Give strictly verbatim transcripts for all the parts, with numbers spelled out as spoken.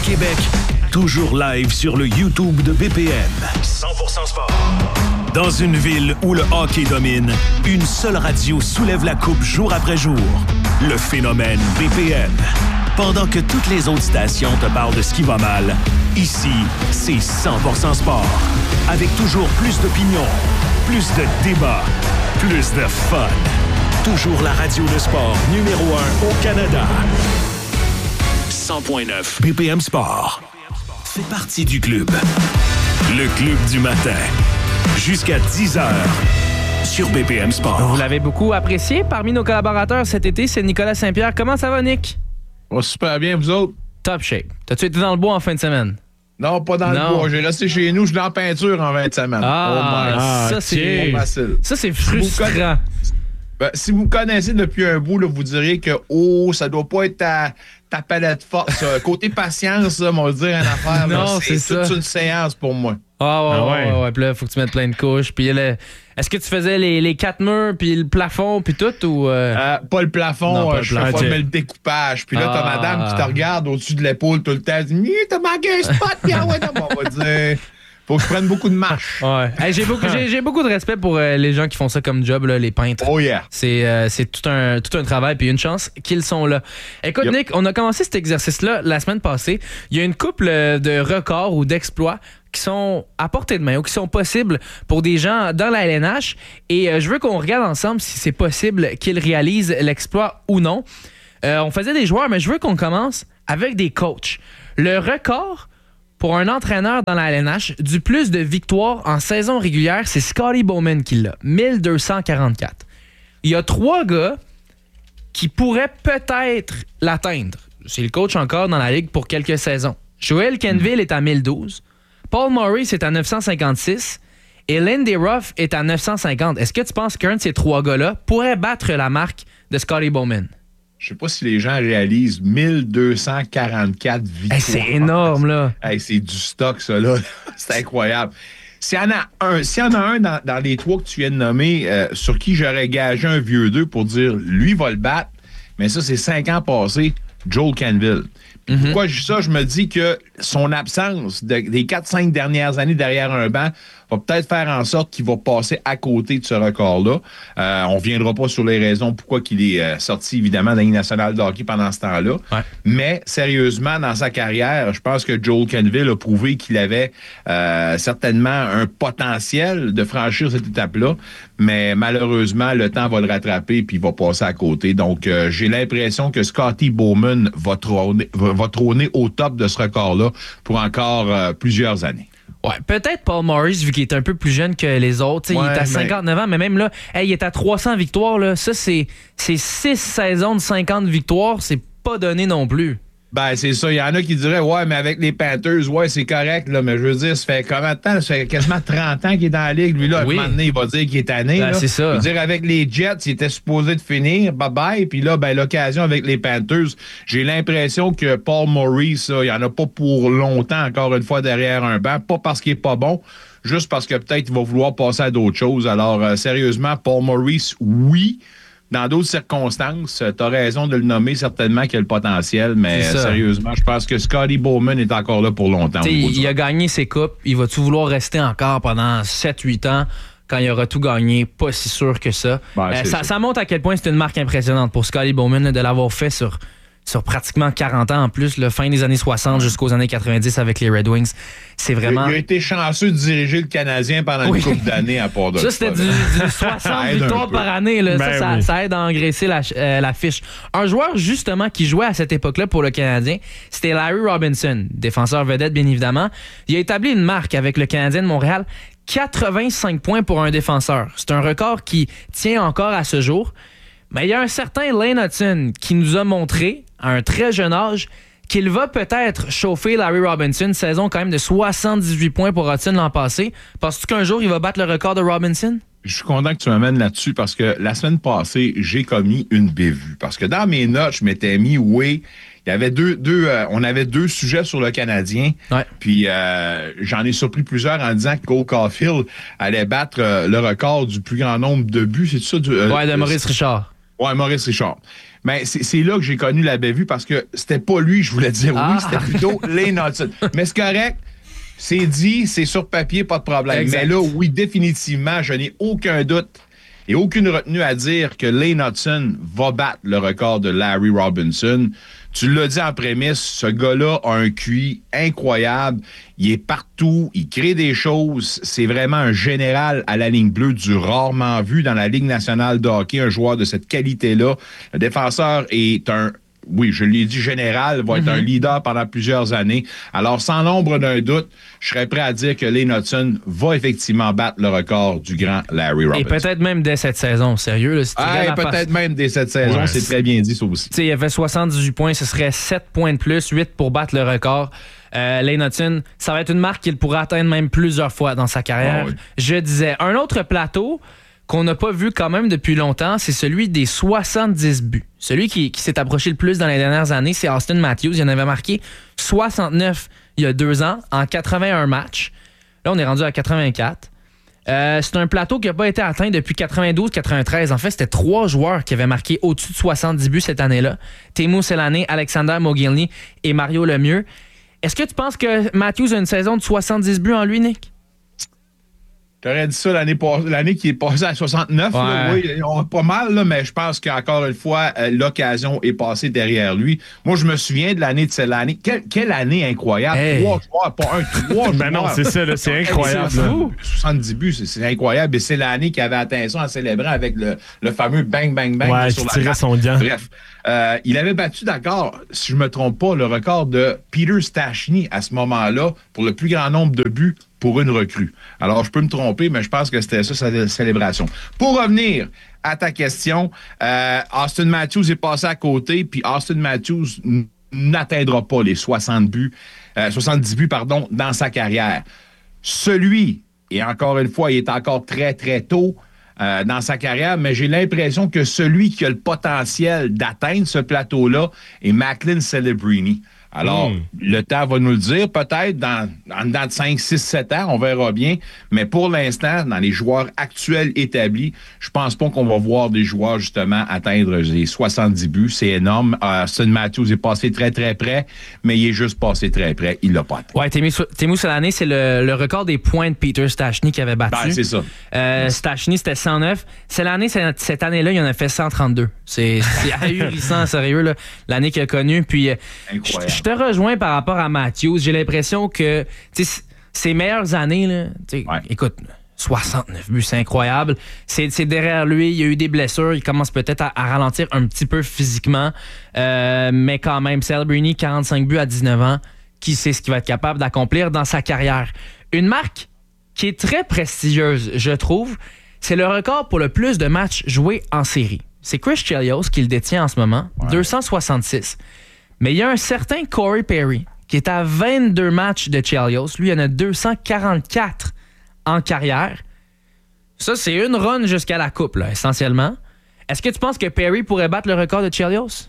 Québec, toujours live sur le YouTube de B P M. cent pour cent sport. Dans une ville où le hockey domine, une seule radio soulève la coupe jour après jour. Le phénomène B P M. Pendant que toutes les autres stations te parlent de ce qui va mal, ici, c'est cent pour cent sport. Avec toujours plus d'opinions, plus de débats, plus de fun. Toujours la radio de sport numéro un au Canada. cent point neuf B P M Sport. Fait partie du club. Le club du matin. Jusqu'à dix heures. Sur B P M Sport. Vous l'avez beaucoup apprécié. Parmi nos collaborateurs cet été, c'est Nicolas Saint-Pierre. Comment ça va, Nick? Oh, super bien, vous autres? Top shape. T'as-tu été dans le bois en fin de semaine? Non, pas dans non. le bois. J'ai resté chez nous. Je suis en peinture en vingt semaines. Ah, oh ça, c'est facile. Ça, c'est frustrant. Si vous, ben, si vous me connaissez depuis un bout, là, vous diriez que oh, ça doit pas être ta, ta palette forte. Ça. Côté patience, là, on va dire une affaire. Non, là, c'est, c'est toute ça. une séance pour moi. Ah ouais, ah ouais, ouais, ouais, ouais. Puis là, il faut que tu mettes plein de couches. Puis là, est-ce que tu faisais les, les quatre murs, puis le plafond, puis tout, ou... Euh... Euh, pas le plafond, non, pas euh, le je plafond. Fais pas le découpage. Puis là, ah. t'as madame qui te regarde au-dessus de l'épaule tout le temps. Elle dit, t'as manqué un spot, puis ah ouais, non, on va dire... Faut que je prenne beaucoup de marche. Ouais. Hey, j'ai, beaucoup, j'ai, j'ai beaucoup de respect pour euh, les gens qui font ça comme job, là, les peintres. Oh yeah. C'est, euh, c'est tout un, tout un travail, puis une chance qu'ils sont là. Écoute, yep. Nick, on a commencé cet exercice-là la semaine passée. Il y a une couple de records ou d'exploits qui sont à portée de main ou qui sont possibles pour des gens dans la L N H. Et euh, je veux qu'on regarde ensemble si c'est possible qu'ils réalisent l'exploit ou non. Euh, on faisait des joueurs, mais je veux qu'on commence avec des coachs. Le record pour un entraîneur dans la L N H du plus de victoires en saison régulière, c'est Scotty Bowman qui l'a, mille deux cent quarante-quatre. Il y a trois gars qui pourraient peut-être l'atteindre. C'est le coach encore dans la Ligue pour quelques saisons. Joel Kenville est à mille douze, Paul Maurice est à neuf cent cinquante-six et Lindy Ruff est à neuf cent cinquante. Est-ce que tu penses qu'un de ces trois gars-là pourrait battre la marque de Scotty Bowman? Je sais pas si les gens réalisent mille deux cent quarante-quatre victoires. Hey, c'est énorme, là. Hey, c'est du stock, ça, là. C'est incroyable. S'il y en a un, s'il y en a un dans, dans les trois que tu viens de nommer, euh, sur qui j'aurais gagé un vieux deux pour dire, lui va le battre, mais ça, c'est cinq ans passés, Joel Kenville. Mm-hmm. Pourquoi je dis ça? Je me dis que son absence de, des quatre cinq dernières années derrière un banc va peut-être faire en sorte qu'il va passer à côté de ce record-là. Euh, on ne reviendra pas sur les raisons pourquoi il est euh, sorti, évidemment, de la Ligue nationale de hockey pendant ce temps-là. Ouais. Mais, sérieusement, dans sa carrière, je pense que Joel Kenville a prouvé qu'il avait euh, certainement un potentiel de franchir cette étape-là. Mais, malheureusement, le temps va le rattraper puis il va passer à côté. Donc, euh, j'ai l'impression que Scotty Bowman va trôner, va, va trôner au top de ce record-là pour encore euh, plusieurs années. Ouais, peut-être Paul Maurice, vu qu'il est un peu plus jeune que les autres. Ouais, il est à cinquante-neuf mais... ans, mais même là, hey, il est à trois cents victoires. Là. Ça, c'est, c'est six saisons de cinquante victoires. C'est pas donné non plus. Ben, c'est ça. Il y en a qui diraient, ouais, mais avec les Panthers, ouais, c'est correct, là. Mais je veux dire, ça fait combien de temps? Ça fait quasiment trente ans qu'il est dans la Ligue. Lui, là, oui. À un moment donné, il va dire qu'il est tanné. Ben, là. C'est ça. Je veux dire, avec les Jets, il était supposé de finir. Bye-bye. Puis là, ben, l'occasion avec les Panthers, j'ai l'impression que Paul Maurice, là, il n'y en a pas pour longtemps, encore une fois, derrière un banc. Pas parce qu'il est pas bon, juste parce que peut-être il va vouloir passer à d'autres choses. Alors, euh, sérieusement, Paul Maurice, oui. Dans d'autres circonstances, tu as raison de le nommer, certainement qu'il a le potentiel, mais sérieusement, je pense que Scotty Bowman est encore là pour longtemps. Il a gagné ses coupes, il va-tu vouloir rester encore pendant sept huit ans quand il aura tout gagné? Pas si sûr que ça. Ben, euh, ça, ça montre à quel point c'est une marque impressionnante pour Scotty Bowman de l'avoir fait sur... sur pratiquement quarante ans en plus, le fin des années soixante jusqu'aux années quatre-vingt-dix avec les Red Wings. C'est vraiment... Il a été chanceux de diriger le Canadien pendant oui. une couple d'années à part de ça. C'était du, du soixante victoires par année. Là. Ben ça, ça, oui. ça aide à engraisser la, euh, la fiche. Un joueur, justement, qui jouait à cette époque-là pour le Canadien, c'était Larry Robinson, défenseur vedette, bien évidemment. Il a établi une marque avec le Canadien de Montréal, quatre-vingt-cinq points pour un défenseur. C'est un record qui tient encore à ce jour. Mais il y a un certain Lane Hutson qui nous a montré, à un très jeune âge, qu'il va peut-être chauffer Larry Robinson. Une saison quand même de soixante-dix-huit points pour Hutson l'an passé. Penses-tu qu'un jour, il va battre le record de Robinson? Je suis content que tu m'amènes là-dessus parce que la semaine passée, j'ai commis une bévue. Parce que dans mes notes, je m'étais mis, oui, il y avait deux, deux euh, on avait deux sujets sur le Canadien. Ouais. Puis euh, j'en ai surpris plusieurs en disant que Cole Caulfield allait battre euh, le record du plus grand nombre de buts. C'est ça? Du, euh, ouais, de Maurice Richard. Ouais, Maurice Richard. Mais c'est, c'est là que j'ai connu la bévue parce que c'était pas lui, je voulais dire ah. oui, c'était plutôt Lane Hutson. Mais c'est correct. C'est dit, c'est sur papier, pas de problème. Exact. Mais là, oui, définitivement, je n'ai aucun doute et aucune retenue à dire que Lane Hutson va battre le record de Larry Robinson. Tu l'as dit en prémisse, ce gars-là a un Q I incroyable. Il est partout, il crée des choses. C'est vraiment un général à la ligne bleue, du rarement vu dans la Ligue nationale de hockey, un joueur de cette qualité-là. Le défenseur est un... Oui, je l'ai dit, général, va être mm-hmm. un leader pendant plusieurs années. Alors, sans l'ombre d'un doute, je serais prêt à dire que Lane Hutson va effectivement battre le record du grand Larry Robinson. Et peut-être même dès cette saison, sérieux. Là, si ah, peut-être face... même dès cette saison, ouais. C'est très bien dit, ça aussi. Tu sais, il a fait soixante-dix-huit points, ce serait sept points de plus, huit pour battre le record. Euh, Lane Hutson, ça va être une marque qu'il pourra atteindre même plusieurs fois dans sa carrière. Oh, oui. Je disais, un autre plateau qu'on n'a pas vu quand même depuis longtemps, c'est celui des soixante-dix buts. Celui qui, qui s'est approché le plus dans les dernières années, c'est Austin Matthews. Il en avait marqué soixante-neuf il y a deux ans, en quatre-vingt-un matchs. Là, on est rendu à quatre-vingt-quatre. Euh, c'est un plateau qui n'a pas été atteint depuis quatre-vingt-douze quatre-vingt-treize. En fait, c'était trois joueurs qui avaient marqué au-dessus de soixante-dix buts cette année-là. Teemu Selanne, Alexander Mogilny et Mario Lemieux. Est-ce que tu penses que Matthews a une saison de soixante-dix buts en lui, Nick? J'aurais dit ça l'année, l'année qui est passée à soixante-neuf. Ouais. Là, oui, on a pas mal, là, mais je pense qu'encore une fois, euh, l'occasion est passée derrière lui. Moi, je me souviens de l'année de cette année. Quelle, quelle année incroyable. Hey. Trois joueurs, pas un, trois joueurs. Ben non, c'est ça, là, c'est incroyable. C'est soixante-dix buts, c'est, c'est incroyable. Et c'est l'année qui avait atteint ça en célébrant avec le, le fameux bang, bang, bang. Ouais, sur qui tirait son gant. Bref. Euh, il avait battu, d'accord, si je ne me trompe pas, le record de Peter Stastny à ce moment-là pour le plus grand nombre de buts pour une recrue. Alors, je peux me tromper, mais je pense que c'était ça, sa célébration. Pour revenir à ta question, euh, Austin Matthews est passé à côté, puis Austin Matthews n- n'atteindra pas les soixante buts, euh, soixante-dix buts pardon, dans sa carrière. Celui, et encore une fois, il est encore très, très tôt, Euh, dans sa carrière, mais j'ai l'impression que celui qui a le potentiel d'atteindre ce plateau-là est Macklin Celebrini. Alors, mm. le temps va nous le dire, peut-être dans, dans, dans cinq, six, sept ans, on verra bien. Mais pour l'instant, dans les joueurs actuels établis, je pense pas qu'on va voir des joueurs, justement, atteindre les soixante-dix buts. C'est énorme. Euh, Austin Matthews est passé très, très près, mais il est juste passé très près. Il l'a pas atteint. Ouais, Teemu Selanne, c'est le, le record des points de Peter Stastny qui avait battu. Ben, c'est ça. Euh, Stastny, c'était cent neuf. Selanne, cette année-là, il en a fait cent trente-deux. C'est, c'est ahurissant, sérieux, là, l'année qu'il a connue. Puis, incroyable. Je te rejoins par rapport à Matthews. J'ai l'impression que ses meilleures années, là, ouais. écoute, soixante-neuf buts, c'est incroyable. C'est, c'est derrière lui, il y a eu des blessures. Il commence peut-être à, à ralentir un petit peu physiquement. Euh, mais quand même, Celebrini, quarante-cinq buts à dix-neuf ans. Qui sait ce qu'il va être capable d'accomplir dans sa carrière? Une marque qui est très prestigieuse, je trouve, c'est le record pour le plus de matchs joués en série. C'est Chris Chelios qui le détient en ce moment, ouais. deux cent soixante-six. Mais il y a un certain Corey Perry qui est à vingt-deux matchs de Chelios. Lui, il en a deux cent quarante-quatre en carrière. Ça, c'est une run jusqu'à la coupe, là, essentiellement. Est-ce que tu penses que Perry pourrait battre le record de Chelios?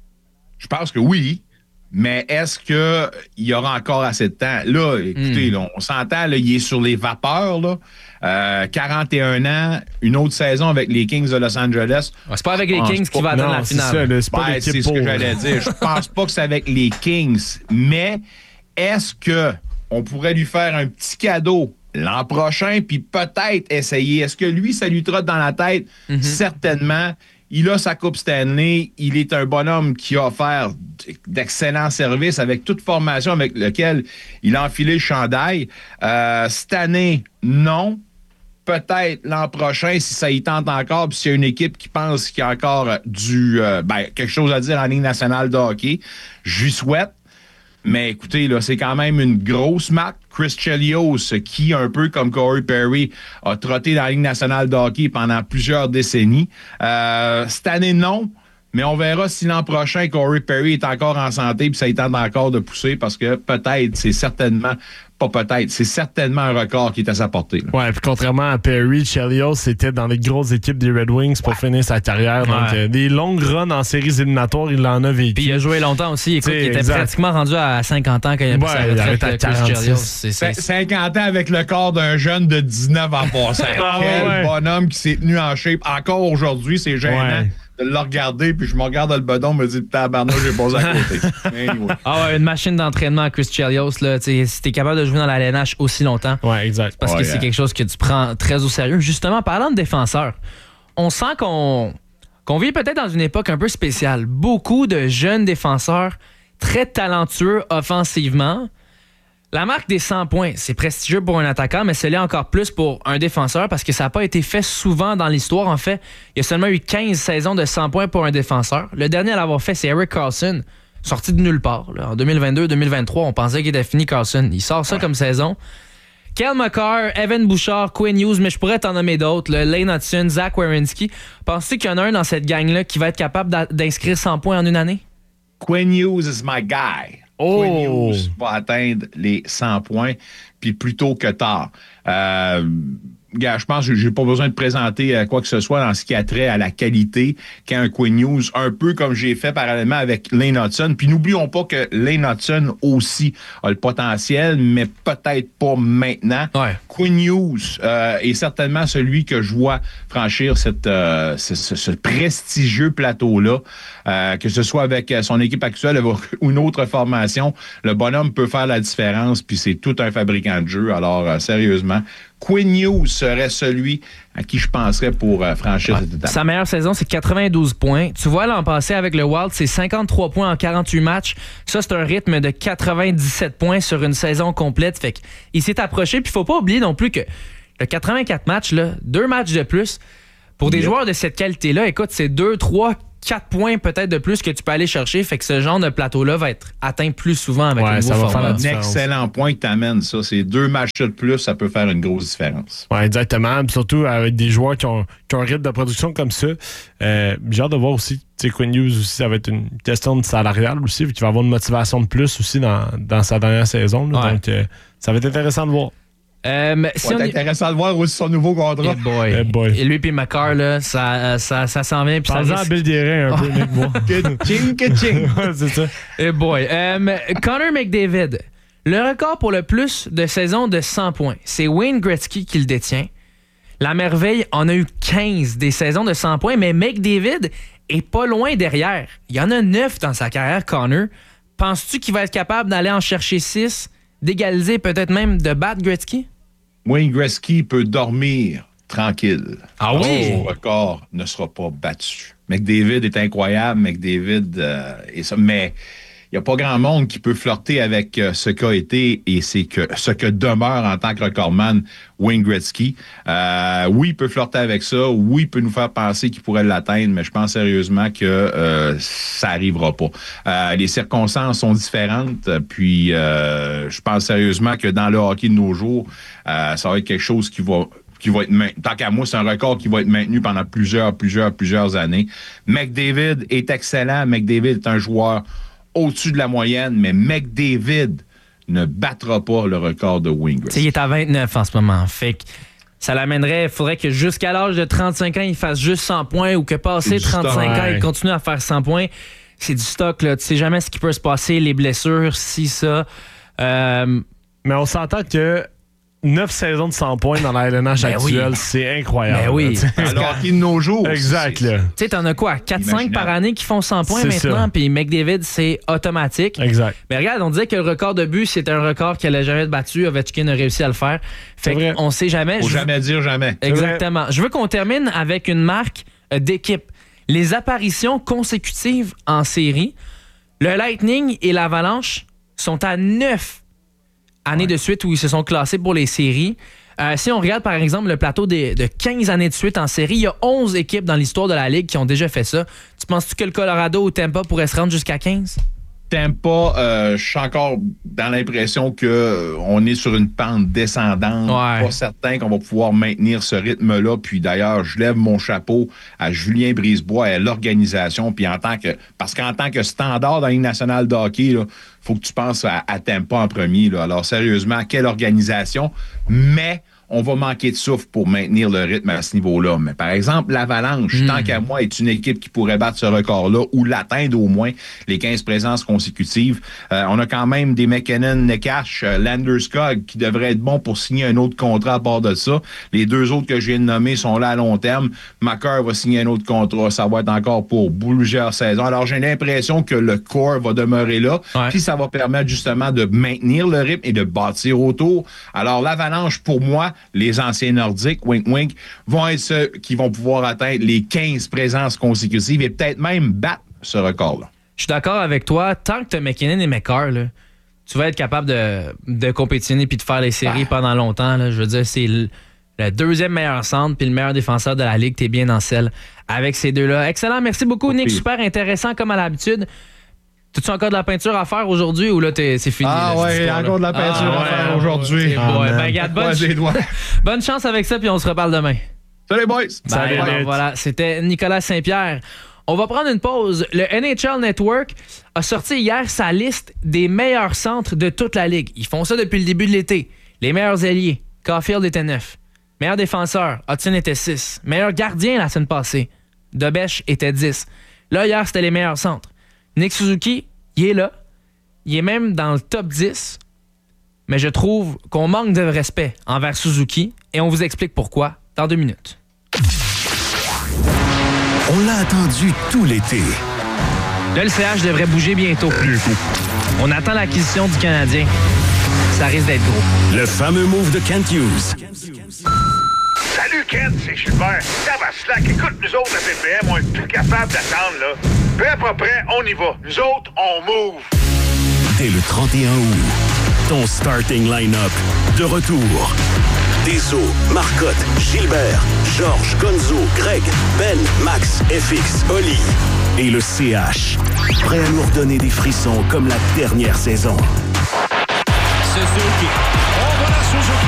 Je pense que oui. Mais est-ce qu'il y aura encore assez de temps? Là, écoutez, mm. là, on s'entend, là, il est sur les vapeurs. Là. Euh, quarante et un ans, une autre saison avec les Kings de Los Angeles. Ouais, c'est pas avec les Kings qu'il va atteindre la finale. C'est, ça, là, c'est, pas ouais, c'est ce que j'allais dire. Je pense pas que c'est avec les Kings. Mais est-ce que on pourrait lui faire un petit cadeau l'an prochain puis peut-être essayer? Est-ce que lui, ça lui trotte dans la tête? Mm-hmm. Certainement. Il a sa Coupe Stanley. Il est un bonhomme qui a offert d'excellents services avec toute formation avec laquelle il a enfilé le chandail. Euh, cette année, non. Peut-être l'an prochain, si ça y tente encore, puis s'il y a une équipe qui pense qu'il y a encore du euh, ben, quelque chose à dire en Ligue nationale de hockey, je lui souhaite. Mais écoutez, là, c'est quand même une grosse marque. Chris Chelios, qui, un peu comme Corey Perry, a trotté dans la Ligue nationale de hockey pendant plusieurs décennies. Euh, cette année, non. Mais on verra si l'an prochain, Corey Perry est encore en santé puis ça y tente encore de pousser parce que peut-être, c'est certainement, pas peut-être, c'est certainement un record qui est à sa portée. Là. Ouais, puis contrairement à Perry, Chelios était dans les grosses équipes des Red Wings pour ouais. finir sa carrière. Ouais. Donc, euh, des longues runs en séries éliminatoires, il en a vécu. Puis il a joué longtemps aussi. Écoute, il était exact. pratiquement rendu à cinquante ans quand il a pris ouais, sa retraite. À quarante-six. C'est, c'est... cinquante ans avec le corps d'un jeune de dix-neuf ans passé. ah, Quel ouais. bonhomme qui s'est tenu en shape encore aujourd'hui, c'est gênant. Ouais. de le regarder, puis je me regarde dans le bedon, me dis, tabarnak, j'ai posé à côté. Anyway. Ah ouais, une machine d'entraînement, Chris Chelios, là, si t'es capable de jouer dans la L N H aussi longtemps, ouais, exact. parce ouais, que yeah. c'est quelque chose que tu prends très au sérieux. Justement, parlant de défenseurs, on sent qu'on, qu'on vit peut-être dans une époque un peu spéciale. Beaucoup de jeunes défenseurs très talentueux offensivement. La marque des cent points, c'est prestigieux pour un attaquant, mais c'est l'est encore plus pour un défenseur parce que ça n'a pas été fait souvent dans l'histoire. En fait, il y a seulement eu quinze saisons de cent points pour un défenseur. Le dernier à l'avoir fait, c'est Erik Karlsson, sorti de nulle part. Là. En deux mille vingt-deux deux mille vingt-trois, on pensait qu'il était fini, Karlsson. Il sort ça ouais. comme saison. Cale Makar, Evan Bouchard, Quinn Hughes, mais je pourrais t'en nommer d'autres. Là. Lane Hudson, Zach Werenski. Penses-tu qu'il y en a un dans cette gang-là qui va être capable d'inscrire cent points en une année? Quinn Hughes is my guy. Oh. Quinn Hughes va atteindre les cent points, puis plus tôt que tard. Euh, gars, je pense que j'ai pas besoin de présenter euh, quoi que ce soit dans ce qui a trait à la qualité qu'un Quinn Hughes, un peu comme j'ai fait parallèlement avec Lane Hudson. Puis n'oublions pas que Lane Hudson aussi a le potentiel, mais peut-être pas maintenant. Ouais. Quinn Hughes euh, est certainement celui que je vois franchir cette, euh, ce, ce, ce prestigieux plateau-là. Euh, que ce soit avec son équipe actuelle ou une autre formation, le bonhomme peut faire la différence, puis c'est tout un fabricant de jeu. Alors, euh, sérieusement, Quinn Hughes serait celui à qui je penserais pour euh, franchir ouais. cette étape. Sa meilleure saison, c'est quatre-vingt-douze points. Tu vois, l'an passé, avec le Wild, c'est cinquante-trois points en quarante-huit matchs. Ça, c'est un rythme de quatre-vingt-dix-sept points sur une saison complète. Fait qu'il s'est approché. Puis il faut pas oublier non plus que le quatre-vingt-quatre matchs, là, deux matchs de plus, pour des yeah. joueurs de cette qualité-là, écoute, c'est deux, trois, quatre points peut-être de plus que tu peux aller chercher. Fait que ce genre de plateau-là va être atteint plus souvent avec ouais, le nouveau format. Un excellent point que tu amènes, ça. C'est deux matchs de plus, ça peut faire une grosse différence. Oui, exactement. Puis surtout avec des joueurs qui ont, qui ont un rythme de production comme ça. Euh, j'ai hâte de voir aussi. Tu sais, Quinn Hughes aussi, ça va être une question de salariale aussi. Puis qu'il va avoir une motivation de plus aussi dans, dans sa dernière saison. Là. Ouais. Donc, euh, ça va être intéressant de voir. Euh, si ouais, on c'est est... intéressant de voir aussi son nouveau contrat. Hey boy. Hey boy. Et lui et Makar, là, ça, ça, ça s'en vient. Parle-en à Bill Guérin un peu, Nick, moi. Ka-ching, ka-ching. Ouais, c'est ça. Hey boy. Um, Connor McDavid, le record pour le plus de saisons de cent points, c'est Wayne Gretzky qui le détient. La merveille en a eu quinze des saisons de cent points, mais McDavid est pas loin derrière. Il y en a neuf dans sa carrière, Connor. Penses-tu qu'il va être capable d'aller en chercher six, d'égaliser, peut-être même de battre Gretzky? Wayne Gretzky peut dormir tranquille. Ah oui? Son record ne sera pas battu. McDavid est incroyable. McDavid euh, est ça. Mais il n'y a pas grand monde qui peut flirter avec euh, ce qu'a été et c'est que ce que demeure en tant que recordman Wayne Gretzky. Euh, oui, il peut flirter avec ça. Oui, il peut nous faire penser qu'il pourrait l'atteindre, mais je pense sérieusement que euh, ça n'arrivera pas. Euh, les circonstances sont différentes. Puis, euh, je pense sérieusement que dans le hockey de nos jours, euh, ça va être quelque chose qui va... qui va être maintenu. Tant qu'à moi, c'est un record qui va être maintenu pendant plusieurs, plusieurs, plusieurs années. McDavid est excellent. McDavid est un joueur au-dessus de la moyenne, mais McDavid ne battra pas le record de Wayne Gretzky. Il est à vingt-neuf en ce moment. Fait que ça l'amènerait, il faudrait que jusqu'à l'âge de trente-cinq ans, il fasse juste cent points ou que passé trente-cinq ans, il continue à faire cent points. C'est du stock, là. Tu sais jamais ce qui peut se passer, les blessures, si, ça. Euh... Mais on s'entend que neuf saisons de cent points dans la L N H ben actuelle, oui. c'est incroyable. Ben oui. Alors qu'il de nos jours. Exact, là. Tu sais, t'en as quoi? quatre cinq par année qui font cent points c'est maintenant, puis McDavid, c'est automatique. Exact. Mais regarde, on disait que le record de but, c'était un record qu'elle n'a jamais battu. Ovechkin a réussi à le faire. Fait qu'on sait jamais. Faut je... jamais dire jamais. Exactement. Je veux qu'on termine avec une marque d'équipe. Les apparitions consécutives en série. Le Lightning et l'Avalanche sont à neuf années ouais. de suite où ils se sont classés pour les séries. Euh, si on regarde, par exemple, le plateau des, de quinze années de suite en série, il y a onze équipes dans l'histoire de la Ligue qui ont déjà fait ça. Tu penses-tu que le Colorado ou Tampa pourraient se rendre jusqu'à quinze? Tampa, euh, je suis encore dans l'impression qu'on euh, est sur une pente descendante. Ouais. Pas certain qu'on va pouvoir maintenir ce rythme-là. Puis d'ailleurs, je lève mon chapeau à Julien Brisebois et à l'organisation. Puis en tant que, parce qu'en tant que standard dans la Ligue nationale de hockey, il faut que tu penses à, à Tampa en premier. Là. Alors sérieusement, quelle organisation. Mais on va manquer de souffle pour maintenir le rythme à ce niveau-là. Mais par exemple, l'Avalanche, mmh. tant qu'à moi, est une équipe qui pourrait battre ce record-là ou l'atteindre au moins les quinze présences consécutives. Euh, on a quand même des McKinnon, Nekash, euh, Landeskog qui devraient être bons pour signer un autre contrat à part de ça. Les deux autres que je viens de nommer sont là à long terme. Makar va signer un autre contrat. Ça va être encore pour plusieurs saisons. Alors, j'ai l'impression que le corps va demeurer là. Ouais. Puis, ça va permettre justement de maintenir le rythme et de bâtir autour. Alors, l'Avalanche, pour moi, les anciens Nordiques, wink wink, vont être ceux qui vont pouvoir atteindre les quinze présences consécutives et peut-être même battre ce record-là. Je suis d'accord avec toi. Tant que tu as McKinnon et Makar, là, tu vas être capable de, de compétitionner puis de faire les séries ah. pendant longtemps. Là. Je veux dire, c'est le, le deuxième meilleur centre puis le meilleur défenseur de la Ligue. Tu es bien dans celle avec ces deux-là. Excellent. Merci beaucoup, Nick. Super intéressant comme à l'habitude. As-tu encore de la peinture à faire aujourd'hui ou là, t'es, c'est fini? Ah là, ouais, il y a encore de la peinture ah, à faire ouais, aujourd'hui. Ah, ouais. Ben, regarde, bonne, ch- bonne chance avec ça, puis on se reparle demain. Salut, boys! Ben, Salut, alors, voilà, c'était Nicolas Saint-Pierre. On va prendre une pause. Le N H L Network a sorti hier sa liste des meilleurs centres de toute la Ligue. Ils font ça depuis le début de l'été. Les meilleurs ailiers, Caulfield était neuf. Meilleur défenseur, Hudson était six. Meilleur gardien la semaine passée, Dobech était dix. Là, hier, c'était les meilleurs centres. Nick Suzuki, il est là. Il est même dans le top dix. Mais je trouve qu'on manque de respect envers Suzuki et on vous explique pourquoi dans deux minutes. On l'a attendu tout l'été. Là, le C H devrait bouger bientôt. bientôt. On attend l'acquisition du Canadien. Ça risque d'être gros. Le fameux move de Kent Hughes. Salut Kent, c'est Gilbert. Ça va slack. Écoute, nous autres, la P P M, on est plus capable d'attendre, là. Prêt, pas prêt, on y va. Nous autres, on move. Dès le trente et un août, ton starting line-up de retour. Deso, Marcotte, Gilbert, Georges, Gonzo, Greg, Ben, Max, F X, Oli et le C H. Prêt à nous redonner des frissons comme la dernière saison. Suzuki. Oh, voilà Suzuki.